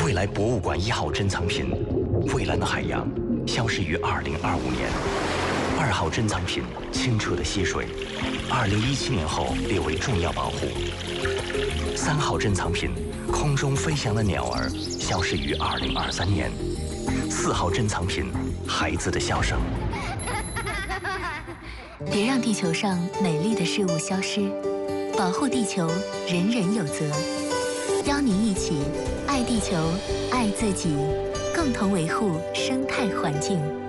未来博物馆1号珍藏品——蔚蓝的海洋，消失于2025年。2号珍藏品——清澈的溪水，2017年后列为重要保护。3号珍藏品——空中飞翔的鸟儿，消失于2023年。4号珍藏品——孩子的笑声。 别让地球上美丽的事物消失，保护地球，人人有责。邀您一起爱地球，爱自己，共同维护生态环境。